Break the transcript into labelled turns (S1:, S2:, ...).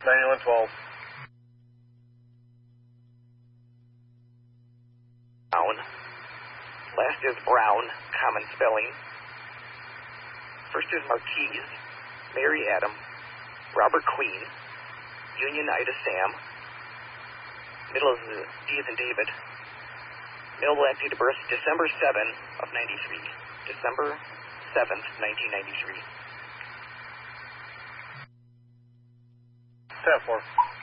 S1: 9112.
S2: Brown. Last is Brown, common spelling. First is Marquise, Mary Adam, Robert Queen, Union Ida Sam. Middle is D as in David. Male last date of birth, December 7 of 93. December 7th, 1993.
S1: 10-4.